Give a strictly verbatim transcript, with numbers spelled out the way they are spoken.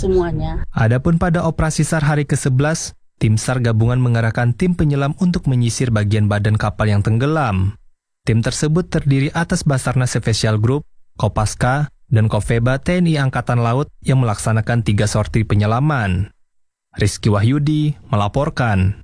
semuanya. Adapun pada operasi SAR hari kesebelas, tim SAR gabungan mengerahkan tim penyelam untuk menyisir bagian badan kapal yang tenggelam. Tim tersebut terdiri atas Basarnas Special Group, Kopaska, dan Kofeba T N I Angkatan Laut yang melaksanakan tiga sorti penyelaman. Rizky Wahyudi melaporkan.